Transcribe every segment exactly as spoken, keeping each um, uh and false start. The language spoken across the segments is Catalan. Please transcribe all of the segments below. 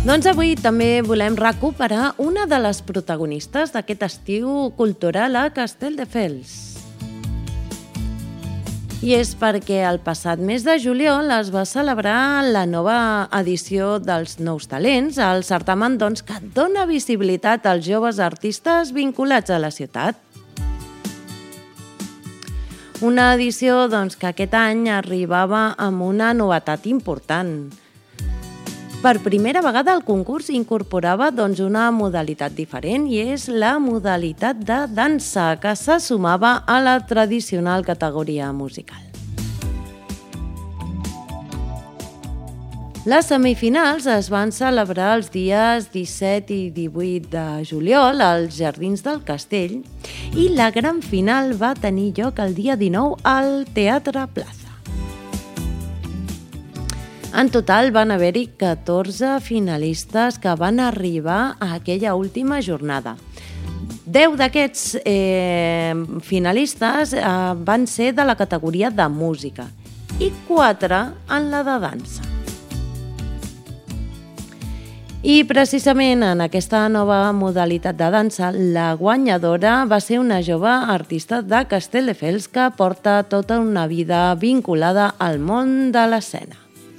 Doncs avui també volem recuperar una de les protagonistes d'aquest estiu cultural a Castelldefels. I és perquè el passat mes de juliol es va celebrar la nova edició dels Nous Talents, el certamen doncs, que dona visibilitat als joves artistes vinculats a la ciutat. Una edició doncs, que aquest any arribava amb una novetat important. Per primera vegada el concurs incorporava doncs, una modalitat diferent i és la modalitat de dansa que se sumava a la tradicional categoria musical. Les semifinals es van celebrar els dies disset i divuit de juliol als Jardins del Castell i la gran final va tenir lloc el dia dinou al Teatre Plaza. En total van haver-hi catorze finalistes que van arribar a aquella última jornada. Deu d'aquests eh, finalistes eh, van ser de la categoria de música i quatre en la de dansa. I precisament en aquesta nova modalitat de dansa, la guanyadora va ser una jove artista de Castelldefels que porta tota una vida vinculada al món de l'escena.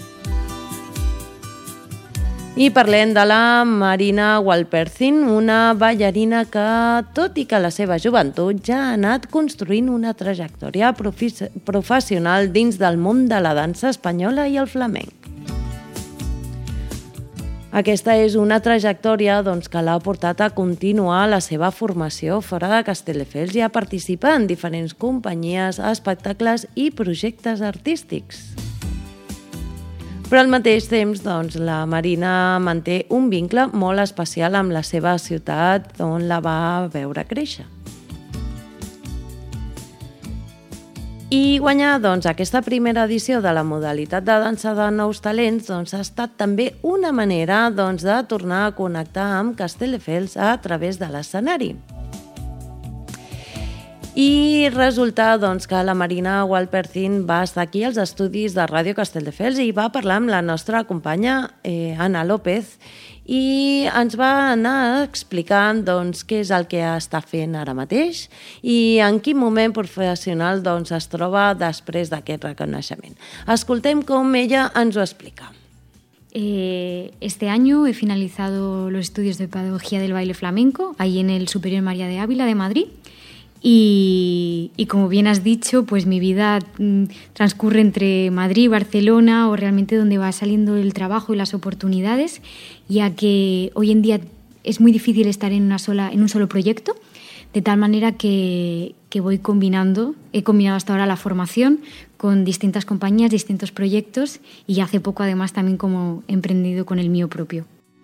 I parlem de la Marina Walpercin, una ballarina que, tot i que a la seva joventut, ja ha anat construint una trajectòria professional dins del món de la dansa espanyola i el flamenc. Aquesta és una trajectòria doncs, que l'ha portat a continuar la seva formació fora de Castelldefels i a participar en diferents companyies, espectacles i projectes artístics. Però al mateix temps, doncs, la Marina manté un vincle molt especial amb la seva ciutat on la va veure créixer. I guanyar doncs, aquesta primera edició de la modalitat de dansa de Nous Talents doncs, ha estat també una manera doncs, de tornar a connectar amb Castelldefels a través de l'escenari. I resulta doncs, que la Marina Walpercin va estar aquí als estudis de Ràdio Castelldefels i va parlar amb la nostra companya eh, Ana López i ens va anar explicant doncs, què és el que està fent ara mateix i en quin moment professional doncs, es troba després d'aquest reconeixement. Escoltem com ella ens ho explica. Eh, este año he finalizado los estudios de pedagogía del baile flamenco ahí en el Superior María de Ávila de Madrid. Y, y como bien has dicho, pues mi vida mm, transcurre entre Madrid y Barcelona o realmente donde va saliendo el trabajo y las oportunidades, ya que hoy en día es muy difícil estar en, una sola, en un solo proyecto, de tal manera que, que voy combinando, he combinado hasta ahora la formación con distintas compañías, distintos proyectos y hace poco además también como he emprendido con el mío propio.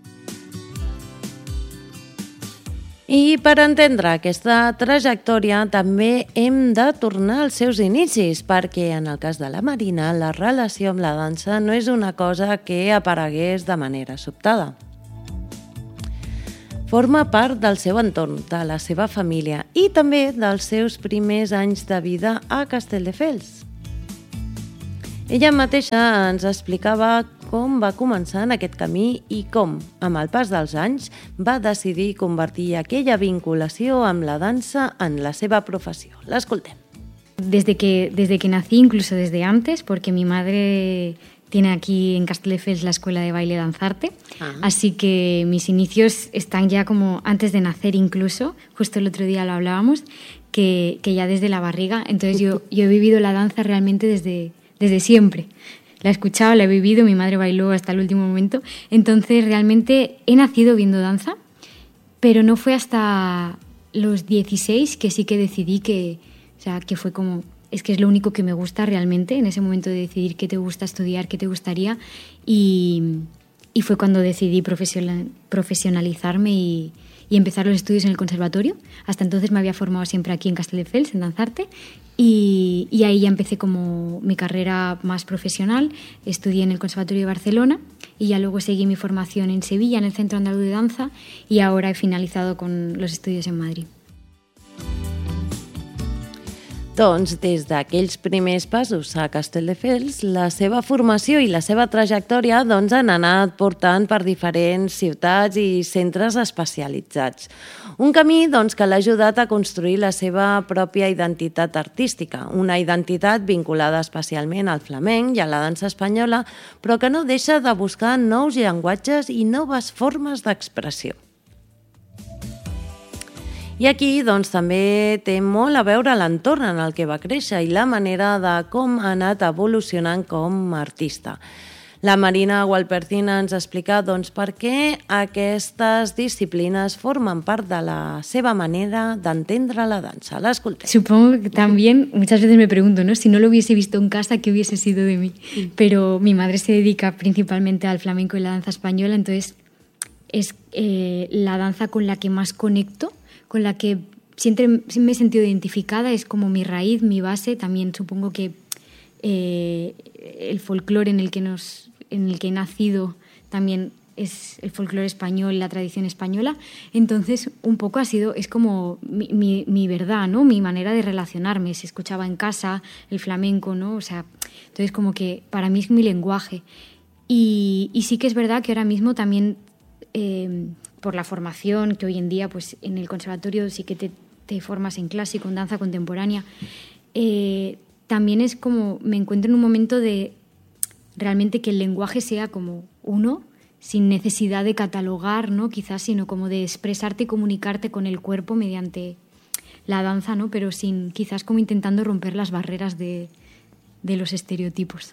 I per entendre aquesta trajectòria també hem de tornar als seus inicis, perquè en el cas de la Marina la relació amb la dansa no és una cosa que aparegués de manera sobtada. Forma part del seu entorn, de la seva família i també dels seus primers anys de vida a Castelldefels. Ella mateixa ens explicava com va començar en aquest camí i com, amb el pas dels anys, va decidir convertir aquella vinculació amb la dansa en la seva professió. L'escoltem. Desde que, desde que nací, incluso desde antes, porque mi madre tiene aquí en Castelldefels la escuela de baile Danzarte, ah. Así que mis inicios están ya como antes de nacer incluso, justo el otro día lo hablábamos, que, que ya desde la barriga. Entonces yo, yo he vivido la danza realmente desde, desde siempre. La he escuchado, la he vivido, mi madre bailó hasta el último momento. Entonces, realmente he nacido viendo danza, pero no fue hasta los dieciséis que sí que decidí que, o sea, que fue como, es que es lo único que me gusta realmente, en ese momento de decidir qué te gusta estudiar, qué te gustaría, y, y fue cuando decidí profesionalizarme y, y empezar los estudios en el conservatorio. Hasta entonces me había formado siempre aquí en Castelldefels, en Danzarte, y, y ahí ya empecé como mi carrera más profesional. Estudié en el Conservatorio de Barcelona y ya luego seguí mi formación en Sevilla, en el Centro Andaluz de Danza, y ahora he finalizado con los estudios en Madrid. Doncs des d'aquells primers passos a Castelldefels, la seva formació i la seva trajectòria doncs, han anat portant per diferents ciutats i centres especialitzats. Un camí doncs, que l'ha ajudat a construir la seva pròpia identitat artística, una identitat vinculada especialment al flamenc i a la dansa espanyola, però que no deixa de buscar nous llenguatges i noves formes d'expressió. I aquí doncs, també té molt a veure l'entorn en el que va créixer i la manera de com ha anat evolucionant com a artista. La Marina Gualpercin ens explica doncs, per què aquestes disciplines formen part de la seva manera d'entendre la dansa. L'escoltem. Supongo que también muchas veces me pregunto, ¿no? Si no lo hubiese visto en casa, ¿qué hubiese sido de mí? Pero mi madre se dedica principalmente al flamenco y la danza española, entonces es eh, la danza con la que más conecto, con la que siempre me he sentido identificada, es como mi raíz, mi base. También supongo que eh, el folclore en el que nos, en el que he nacido también es el folclore español, la tradición española. Entonces, un poco ha sido, es como mi, mi, mi verdad, ¿no? Mi manera de relacionarme. Se escuchaba en casa el flamenco, ¿no? O sea, entonces como que para mí es mi lenguaje. Y, y sí que es verdad que ahora mismo también Eh, por la formación, que hoy en día pues en el conservatorio sí que te, te formas en clásico, en danza contemporánea, eh, también es como, me encuentro en un momento de realmente que el lenguaje sea como uno, sin necesidad de catalogar, ¿no? Quizás, sino como de expresarte y comunicarte con el cuerpo mediante la danza, ¿no? Pero sin, quizás como intentando romper las barreras de, de los estereotipos.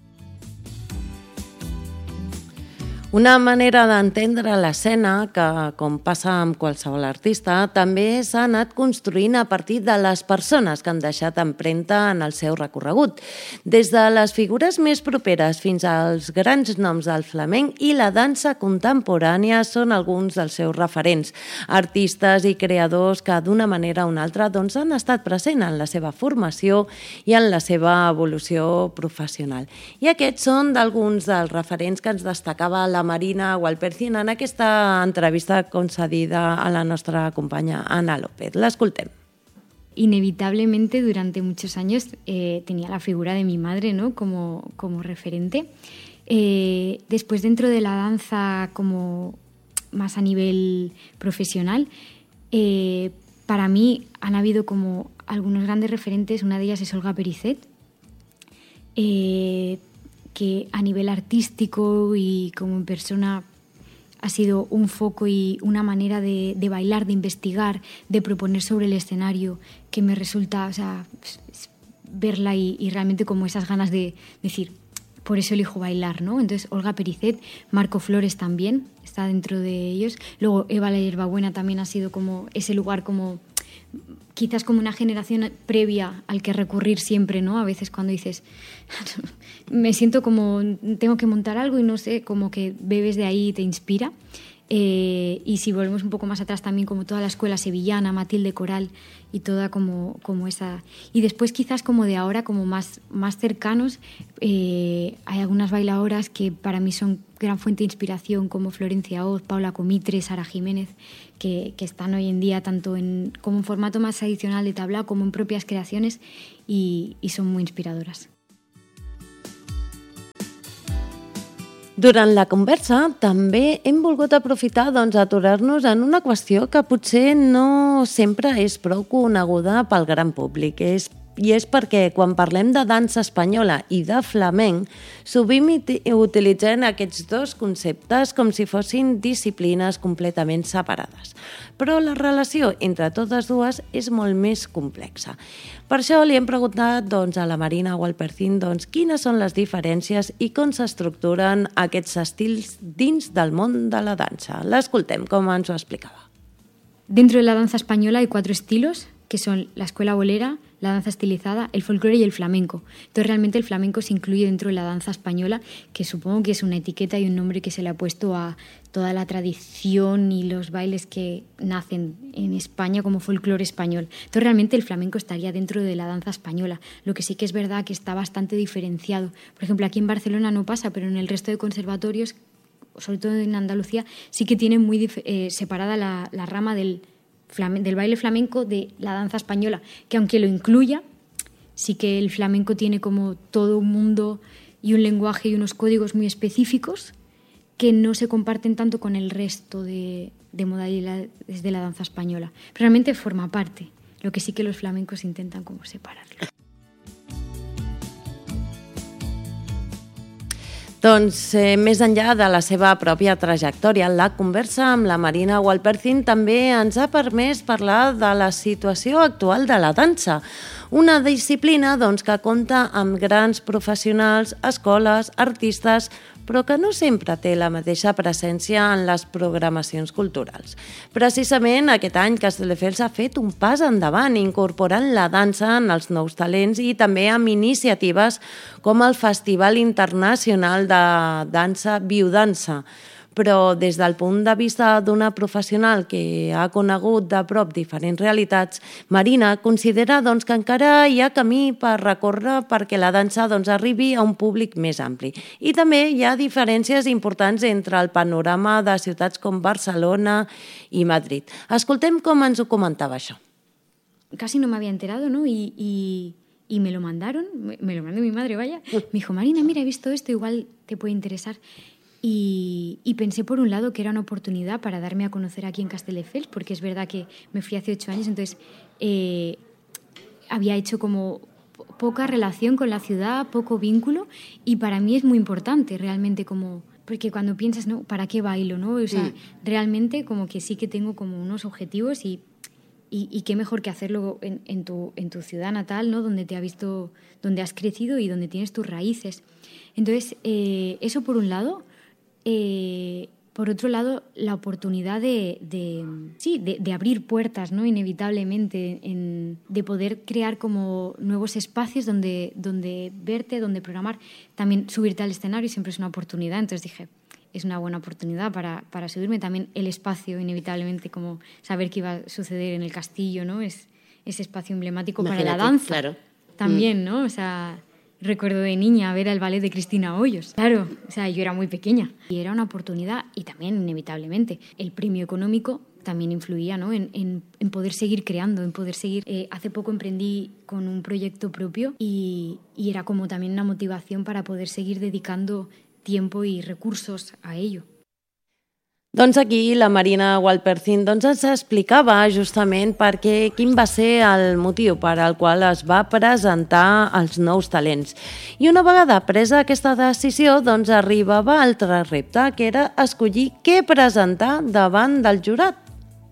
Una manera d'entendre l'escena, que com passa amb qualsevol artista, també s'ha anat construint a partir de les persones que han deixat empremta en el seu recorregut. Des de les figures més properes fins als grans noms del flamenc i la dansa contemporània són alguns dels seus referents. Artistes i creadors que d'una manera o una altra doncs, han estat presents en la seva formació i en la seva evolució professional. I aquests són d'alguns dels referents que ens destacava la Marina Gualpercin en aquesta entrevista concedida a la nostra companya Ana López. L'escoltem. Inevitablemente durante muchos años eh, tenía la figura de mi madre, ¿no? como, como referente. Eh, después dentro de la danza como más a nivel profesional, eh, para mí han habido como algunos grandes referentes. Una de ellas es Olga Pericet, eh, que a nivel artístico y como en persona ha sido un foco y una manera de, de bailar, de investigar, de proponer sobre el escenario, que me resulta, o sea, verla y, y realmente como esas ganas de decir, por eso elijo bailar, ¿no? Entonces, Olga Pericet, Marco Flores también está dentro de ellos. Luego, Eva la Hierbabuena también ha sido como ese lugar como quizás como una generación previa al que recurrir siempre, ¿no? A veces cuando dices, me siento como, tengo que montar algo y no sé, como que bebes de ahí y te inspira. Eh, y si volvemos un poco más atrás también como toda la escuela sevillana, Matilde Coral y toda como, como esa... Y después quizás como de ahora, como más, más cercanos, eh, hay algunas bailadoras que para mí son gran fuente de inspiración como Florencia Oz, Paula Comitre, Sara Jiménez, que, que están hoy en día tanto en, como en formato más tradicional de tablao como en propias creaciones y, y son muy inspiradoras. Durant la conversa també hem volgut aprofitar doncs, aturar-nos en una qüestió que potser no sempre és prou coneguda pel gran públic. És, I és perquè quan parlem de dansa espanyola i de flamenc, sovint utilitzem aquests dos conceptes com si fossin disciplines completament separades. Però la relació entre totes dues és molt més complexa. Per això li hem preguntat doncs, a la Marina Gualpercin doncs, quines són les diferències i com s'estructuren aquests estils dins del món de la dansa. L'escoltem, com ens ho explicava. Dentro de la danza española hay cuatro estilos, que son la escuela bolera, la danza estilizada, el folclore y el flamenco. Entonces realmente el flamenco se incluye dentro de la danza española, que supongo que es una etiqueta y un nombre que se le ha puesto a toda la tradición y los bailes que nacen en España como folclore español. Entonces realmente el flamenco estaría dentro de la danza española. Lo que sí que es verdad que está bastante diferenciado. Por ejemplo, aquí en Barcelona no pasa, pero en el resto de conservatorios, sobre todo en Andalucía, sí que tienen muy eh, separada la, la rama del, flame, del baile flamenco de la danza española, que aunque lo incluya, sí que el flamenco tiene como todo un mundo y un lenguaje y unos códigos muy específicos que no se comparten tanto con el resto de, de modalidades de la danza española. Pero realmente forma parte, lo que sí que los flamencos intentan como separarlo. Doncs eh, més enllà de la seva pròpia trajectòria, la conversa amb la Marina Walpercin també ens ha permès parlar de la situació actual de la dansa, una disciplina doncs, que compta amb grans professionals, escoles, artistes, però que no sempre té la mateixa presència en les programacions culturals. Precisament aquest any Castelldefels ha fet un pas endavant, incorporant la dansa en els nous talents i també amb iniciatives com el Festival Internacional de Dansa Biodansa. Però des del punt de vista d'una professional que ha conegut de prop diferents realitats, Marina considera doncs, que encara hi ha camí per recórrer perquè la dansa doncs, arribi a un públic més ampli. I també hi ha diferències importants entre el panorama de ciutats com Barcelona i Madrid. Escoltem com ens ho comentava això. Casi no me había enterado, ¿no? Y, y, y me lo mandaron, me lo mandó mi madre, vaya. Me dijo, Marina, mira, he visto esto, igual te puede interesar. Y, y pensé por un lado que era una oportunidad para darme a conocer aquí en Castelldefels, porque es verdad que me fui hace ocho años, entonces eh, había hecho como poca relación con la ciudad, poco vínculo, y para mí es muy importante realmente como... Porque cuando piensas, ¿no? ¿Para qué bailo? ¿No? O sea, mm. realmente como que sí que tengo como unos objetivos y, y, y qué mejor que hacerlo en, en, tu, en tu ciudad natal, ¿no? Donde te ha visto, donde has crecido y donde tienes tus raíces. Entonces, eh, eso por un lado... Eh, por otro lado, la oportunidad de, de, sí, de, de abrir puertas, ¿no? Inevitablemente, en, de poder crear como nuevos espacios donde, donde verte, donde programar. También subirte al escenario siempre es una oportunidad, entonces dije, es una buena oportunidad para, para subirme. También el espacio, inevitablemente, como saber qué iba a suceder en el castillo, ¿no? Es ese espacio emblemático. Imagínate, para la danza. Claro. También, ¿no? O sea... Recuerdo de niña ver el ballet de Cristina Hoyos. Claro, o sea, yo era muy pequeña. Y era una oportunidad y también, inevitablemente, el premio económico también influía, ¿no? en, en, en poder seguir creando, en poder seguir... Eh, hace poco emprendí con un proyecto propio y, y era como también una motivación para poder seguir dedicando tiempo y recursos a ello. Doncs aquí la Marina Walpercin doncs ens explicava justament per què, quin va ser el motiu per al qual es va presentar els nous talents. I una vegada presa aquesta decisió, doncs arribava altre repte, que era escollir què presentar davant del jurat.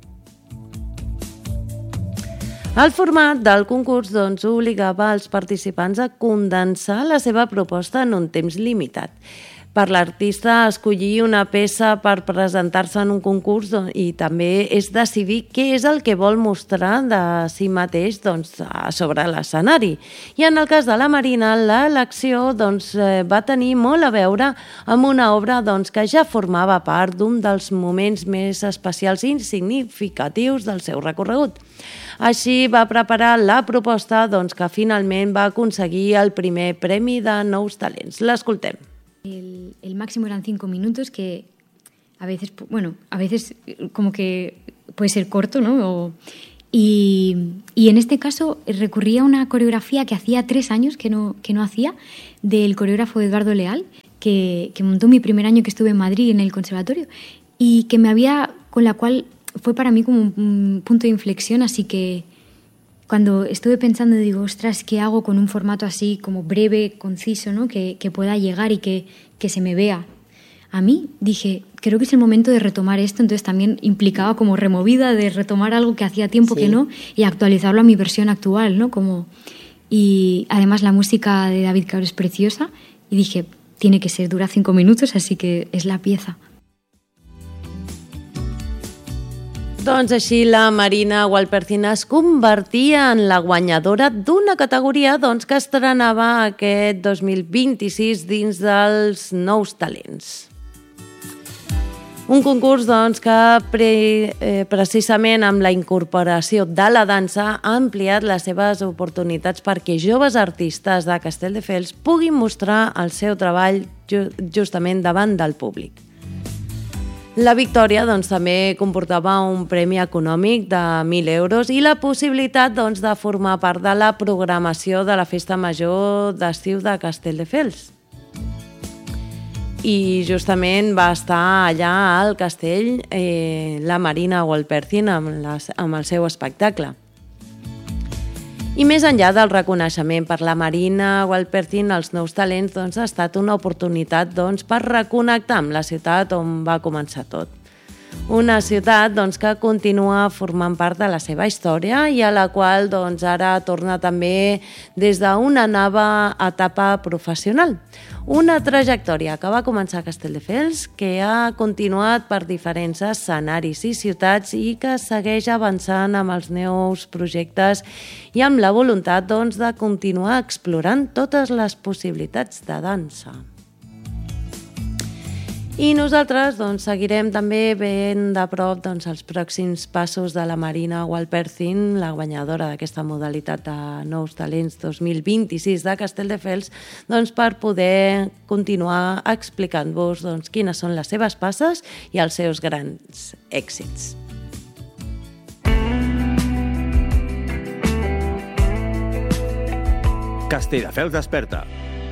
El format del concurs doncs, obligava els participants a condensar la seva proposta en un temps limitat. Per l'artista, escollir una peça per presentar-se en un concurs i també és decidir què és el que vol mostrar de si mateix doncs, sobre l'escenari. I en el cas de la Marina, l'elecció doncs, va tenir molt a veure amb una obra doncs, que ja formava part d'un dels moments més especials i significatius del seu recorregut. Així va preparar la proposta doncs, que finalment va aconseguir el primer Premi de Nous Talents. L'escoltem. El, el máximo eran cinco minutos, que a veces, bueno, a veces como que puede ser corto, ¿no? O, y, y en este caso recurrí a una coreografía que hacía tres años que no, que no hacía, del coreógrafo Eduardo Leal, que, que montó mi primer año que estuve en Madrid en el conservatorio y que me había, con la cual fue para mí como un, un punto de inflexión, así que cuando estuve pensando, digo, ostras, ¿qué hago con un formato así como breve, conciso, ¿no? que, que pueda llegar y que, que se me vea? A mí dije, creo que es el momento de retomar esto, entonces también implicaba como removida de retomar algo que hacía tiempo sí. que no y actualizarlo a mi versión actual, ¿no? Como, y además la música de David Cabro es preciosa y dije, tiene que ser, dura cinco minutos, así que es la pieza. Doncs així la Marina Walpercin es convertia en la guanyadora d'una categoria doncs, que estrenava aquest dos mil vint-i-sis dins dels nous talents. Un concurs doncs, que pre, eh, precisament amb la incorporació de la dansa ha ampliat les seves oportunitats perquè joves artistes de Castelldefels puguin mostrar el seu treball ju- justament davant del públic. La victòria doncs, també comportava un premi econòmic de mil euros i la possibilitat doncs, de formar part de la programació de la Festa Major d'estiu de Castelldefels. I justament va estar allà al castell eh, la Marina Walpercin amb, les, amb el seu espectacle. I més enllà del reconeixement per la Marina Walpercin, els nous talents doncs, ha estat una oportunitat doncs, per reconnectar amb la ciutat on va començar tot. Una ciutat doncs, que continua formant part de la seva història i a la qual doncs, ara torna també des d'una nova etapa professional. Una trajectòria que va començar a Castelldefels, que ha continuat per diferents escenaris i ciutats i que segueix avançant amb els nous projectes i amb la voluntat doncs, de continuar explorant totes les possibilitats de dansa. I nosaltres doncs, seguirem també ben de prop doncs, els pròxims passos de la Marina Walpercin, la guanyadora d'aquesta modalitat de Nous Talents dos mil vint-i-sis de Castelldefels, doncs, per poder continuar explicant-vos doncs, quines són les seves passes i els seus grans èxits. Castelldefels desperta.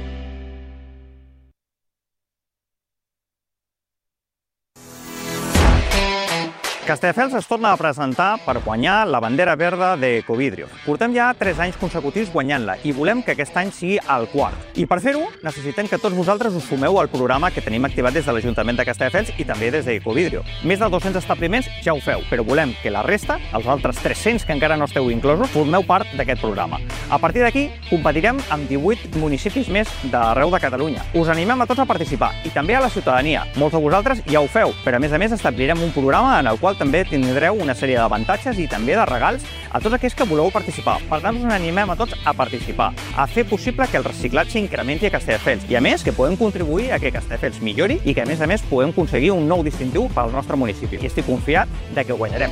Castelldefels es torna a presentar per guanyar la bandera verda de Ecovidrio. Portem ja tres anys consecutius guanyant-la i volem que aquest any sigui el quart. I per fer-ho necessitem que tots vosaltres us sumeu al programa que tenim activat des de l'Ajuntament de Castelldefels i també des d'Ecovidrio. Més de dos-cents establiments ja ho feu, però volem que la resta, els altres tres-cents que encara no esteu inclosos, formeu part d'aquest programa. A partir d'aquí competirem amb divuit municipis més d'arreu de Catalunya. Us animem a tots a participar i també a la ciutadania. Molts de vosaltres ja ho feu, però a més a més establirem un programa en el qual també tindreu una sèrie d'avantatges i també de regals a tots aquells que voleu participar. Per tant, us animem a tots a participar, a fer possible que el reciclatge incrementi a Castelldefels i, a més, que podem contribuir a que Castelldefels millori i que, a més a més, podem aconseguir un nou distintiu pel nostre municipi. I estic confiat de que ho guanyarem.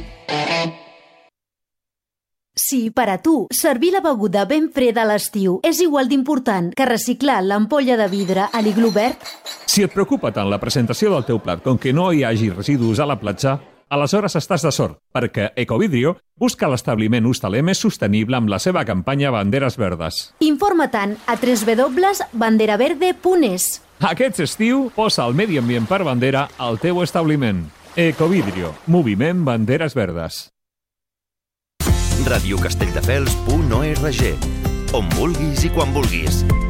Si per a tu servir la beguda ben freda a l'estiu és igual d'important que reciclar l'ampolla de vidre a l'iglú verd, si et preocupa tant la presentació del teu plat com que no hi hagi residus a la platja, aleshores estàs de sort, perquè Ecovidrio busca l'establiment hostaler més sostenible amb la seva campanya Banderes Verdes. informa-te'n a w w w punt bandera verde punt es. Aquest estiu posa el medi ambient per bandera al teu establiment. Ecovidrio, moviment Banderes Verdes. radio castelldefels punt org, on vulguis i quan vulguis.